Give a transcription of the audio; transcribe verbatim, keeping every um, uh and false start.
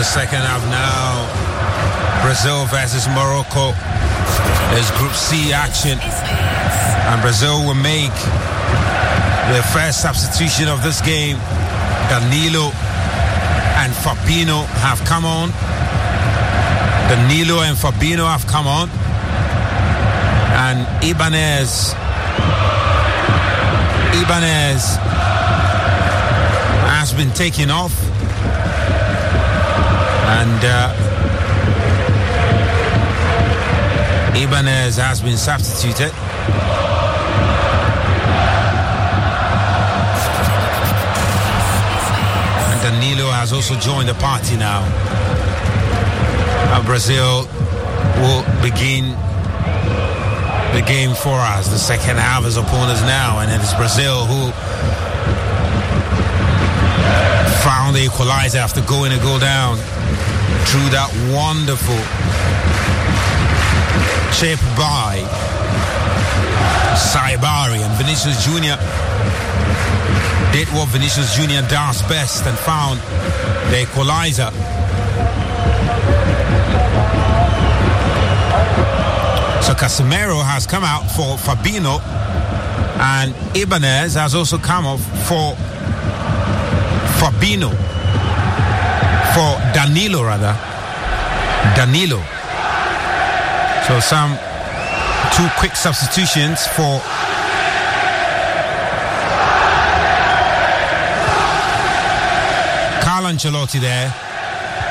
the second half now. Brazil versus Morocco. There's Group C action. And Brazil will make their first substitution of this game. Danilo and Fabinho have come on. Danilo and Fabinho have come on. And Ibanez Ibanez has been taken off. And uh, Ibanez has been substituted. And Danilo has also joined the party now. Now Brazil will begin the game for us. The second half is upon us now, and it is Brazil who found the equalizer after going a goal down through that wonderful chip by Saibari. And Vinicius Junior did what Vinicius Junior does best and found the equalizer. So Casemiro has come out for Fabinho, and Ibanez has also come off for Fabinho, for Danilo rather, Danilo. So some two quick substitutions for Carlo Ancelotti there.